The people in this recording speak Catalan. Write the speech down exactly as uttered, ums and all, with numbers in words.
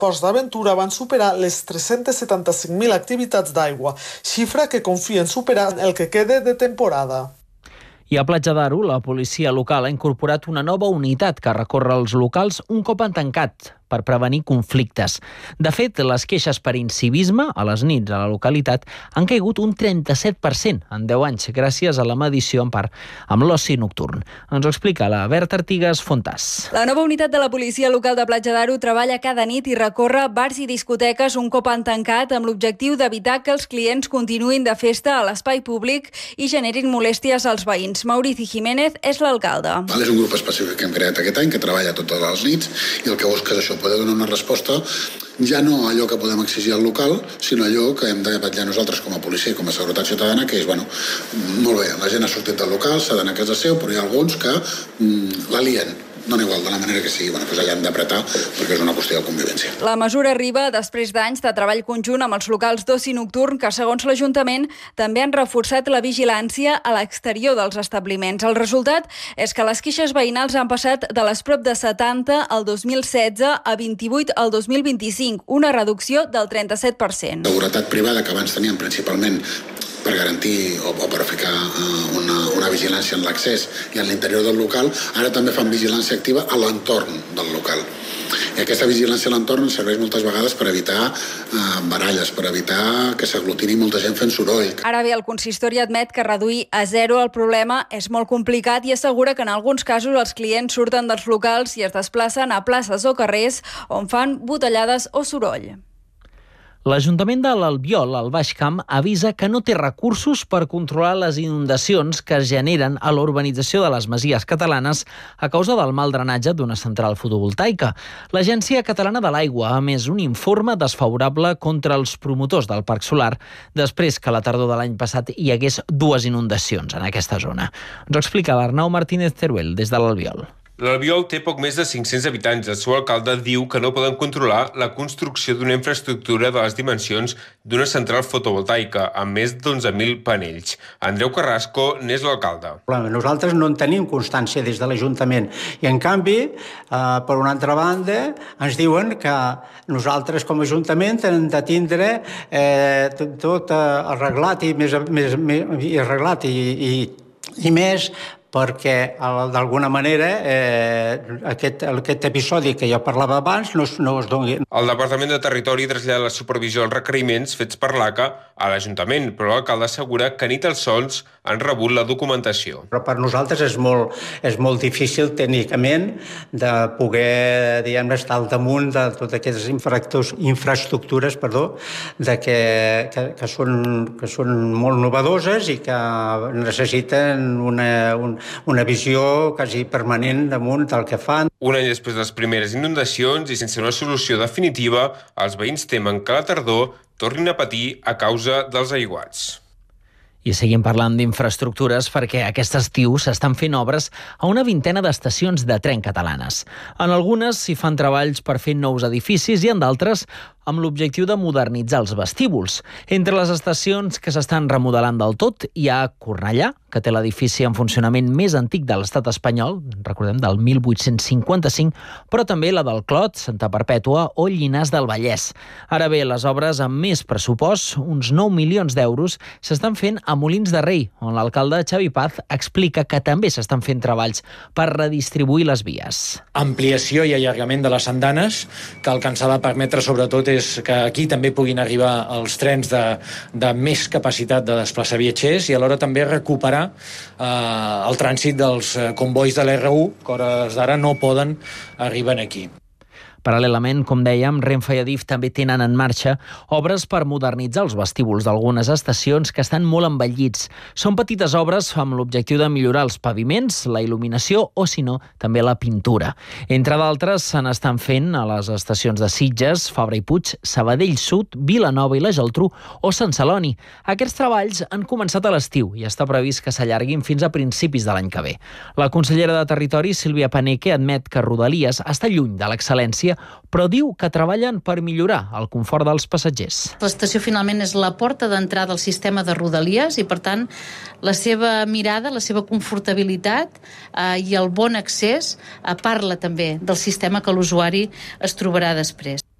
Ports d'Aventura van superar les tres-cents setanta-cinc mil activitats d'aigua, xifra que confien superar el que quede de temporada. I a Platja d'Aro, la policia local ha incorporat una nova unitat que recorre els locals un cop han tancat per prevenir conflictes. De fet, les queixes per incivisme a les nits a la localitat han caigut un trenta-set per cent en deu anys, gràcies a la medició en part amb l'oci nocturn. Ens ho explica la Berta Artigas Fontàs. La nova unitat de la policia local de Platja d'Aro treballa cada nit i recorre bars i discoteques un cop han tancat amb l'objectiu d'evitar que els clients continuïn de festa a l'espai públic i generin molèsties als veïns. Maurici Jiménez és l'alcalde. És un grup específic que hem creat aquest any que treballa totes les nits i el que busca és això, poder donar una resposta ja no allò que podem exigir al local, sinó allò que hem de vetllar nosaltres com a policia i com a seguretat ciutadana, que és, bueno, molt bé, la gent ha sortit del local, s'ha d'anar a casa seu, però hi ha alguns que mm, la lien. No igual, de la manera que sigui, bueno, doncs allà hem d'apretar perquè és una qüestió de convivència. La mesura arriba després d'anys de treball conjunt amb els locals d'oci nocturn que, segons l'Ajuntament, també han reforçat la vigilància a l'exterior dels establiments. El resultat és que les queixes veïnals han passat de les prop de setanta al dos mil setze a vint-i-vuit al dos mil vint-i-cinc, una reducció del trenta-set per cent. Seguretat privada, que abans teníem principalment per garantir o, o per ficar uh, una, una vigilància en l'accés i en l'interior del local, ara també fan vigilància activa a l'entorn del local. I aquesta vigilància a l'entorn serveix moltes vegades per evitar uh, baralles, per evitar que s'aglutini molta gent fent soroll. Ara bé, el consistori admet que reduir a zero el problema és molt complicat i assegura que en alguns casos els clients surten dels locals i es desplacen a places o carrers on fan botellades o soroll. L'Ajuntament de l'Albiol, al Baix Camp, avisa que no té recursos per controlar les inundacions que es generen a la urbanització de les Masies Catalanes a causa del mal drenatge d'una central fotovoltaica. L'Agència Catalana de l'Aigua ha emès un informe desfavorable contra els promotors del Parc Solar després que a la tardor de l'any passat hi hagués dues inundacions en aquesta zona. Ens ho explica l'Arnau Martínez Teruel, des de l'Albiol. L'Albiol té poc més de cinc-cents habitants. El seu alcalde diu que no poden controlar la construcció d'una infraestructura de les dimensions d'una central fotovoltaica amb més d'onze mil panells. Andreu Carrasco n'és l'alcalde. Nosaltres no en tenim constància des de l'Ajuntament i, en canvi, eh, per una altra banda, ens diuen que nosaltres com a Ajuntament hem de tindre eh, tot arreglat i més, més, més i arreglat i, i, i més perquè d'alguna manera eh, aquest, aquest episodi que jo parlava abans no, no es doni. El Departament de Territori trasllada la supervisió als requeriments fets per l'A C A a l'Ajuntament, però l'alcalde assegura que ni tan sols han rebut la documentació. Però per nosaltres és molt, és molt difícil tècnicament de poder, diguem, estar al damunt de totes aquestes infraestructures, perdó, de que, que, que, són, que són molt novedoses i que necessiten una, un, una visió quasi permanent damunt del que fan. Un any després de les primeres inundacions i sense una solució definitiva, els veïns temen que a la tardor tornin a patir a causa dels aiguats. I seguim parlant d'infraestructures perquè aquest estiu s'estan fent obres a una vintena d'estacions de tren catalanes. En algunes s'hi fan treballs per fer nous edificis i en d'altres amb l'objectiu de modernitzar els vestíbuls. Entre les estacions que s'estan remodelant del tot hi ha Cornellà, que té l'edifici en funcionament més antic de l'estat espanyol, recordem, del mil vuit-cents cinquanta-cinc, però també la del Clot, Santa Perpètua o Llinars del Vallès. Ara bé, les obres amb més pressupost, uns nou milions d'euros, s'estan fent a Molins de Rei, on l'alcalde Xavi Paz explica que també s'estan fent treballs per redistribuir les vies. Ampliació i allargament de les andanes, que el que ens ha de permetre sobretot és que aquí també puguin arribar els trens de, de més capacitat de desplaçar viatgers i alhora també recuperar eh, el trànsit dels convois de l'R u, que a hores d'ara no poden arribar aquí. Paral·lelament, com dèiem, Renfe i Adif també tenen en marxa obres per modernitzar els vestíbuls d'algunes estacions que estan molt envellits. Són petites obres amb l'objectiu de millorar els paviments, la il·luminació o, si no, també la pintura. Entre d'altres, se n'estan fent a les estacions de Sitges, Fabra i Puig, Sabadell Sud, Vilanova i la Geltrú o Sant Celoni. Aquests treballs han començat a l'estiu i està previst que s'allarguin fins a principis de l'any que ve. La consellera de Territori, Sílvia Paneque, admet que Rodalies està lluny de l'excel·lència, però diu que treballen per millorar el confort dels passatgers. L'estació finalment és la porta d'entrada al sistema de Rodalies i, per tant, la seva mirada, la seva confortabilitat eh, i el bon accés eh, parla també del sistema que l'usuari es trobarà després.